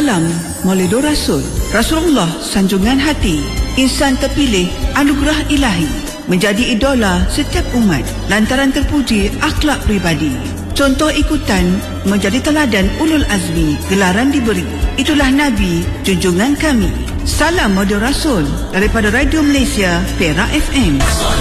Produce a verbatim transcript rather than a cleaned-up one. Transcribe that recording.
Salam Maulidur Rasul. Rasulullah sanjungan hati, insan terpilih anugerah ilahi, menjadi idola setiap umat lantaran terpuji akhlak pribadi. Contoh ikutan, menjadi teladan ulul azmi, gelaran diberi. Itulah Nabi, junjungan kami. Salam Maulidur Rasul daripada Radio Malaysia, Perak F M.